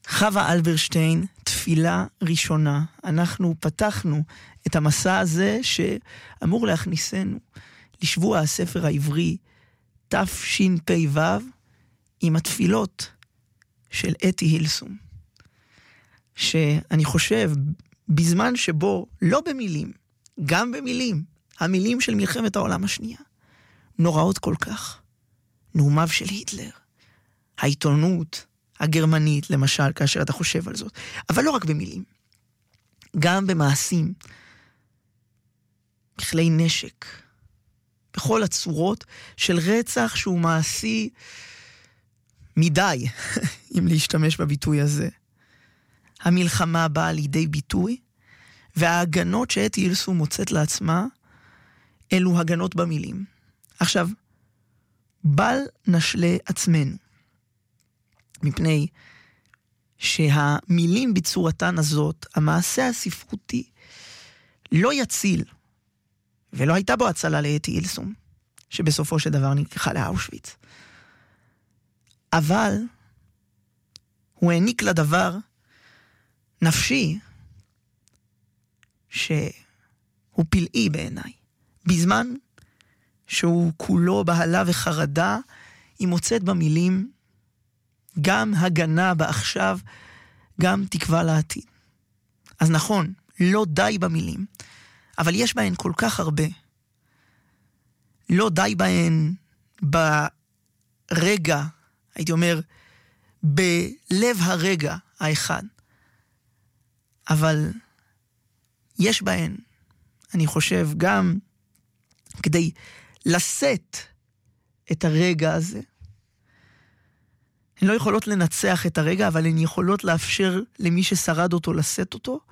חווה אלברשטיין, תפילה ראשונה. אנחנו פתחנו את המסע הזה שאמור להכניסנו לשבוע הספר העברי תשפ"ו עם התפילות של אתי הילסום. שאני חושב בזמן שבו לא במילים, גם במילים, המילים של מלחמת העולם השנייה, נוראות כל כך. נאומיו של היטלר, העיתונות הגרמנית למשל, כאשר אתה חושב על זאת, אבל לא רק במילים, גם במעשים, בכלי נשק, בכל הצורות של רצח שהוא מעשי מדי, אם להשתמש בביטוי הזה. המלחמה באה לידי ביטוי, וההגנות שאתי הילסום מוצאת לעצמה, אלו הגנות במילים. עכשיו, בל נשלה עצמנו, מפני שהמילים בצורתן הזאת, המעשה הספרותי, לא יציל, ולא הייתה בו הצלה לאתי הילסום, שבסופו של דבר נלקחה לאושוויץ. אבל הוא העניק לדבר נפשי שהוא פלאי בעיניי. בזמן שהוא כולו בהלה וחרדה, היא מוצאת במילים גם הגנה בעכשיו, גם תקווה לעתיד. אז נכון, לא די במילים, אבל יש בהן כל כך הרבה. לא די בהן ברגע, הייתי אומר, בלב הרגע האחד. אבל יש בהן, אני חושב, גם כדי לשאת את הרגע הזה. הן לא יכולות לנצח את הרגע, אבל הן יכולות לאפשר למי ששרד אותו לשאת אותו,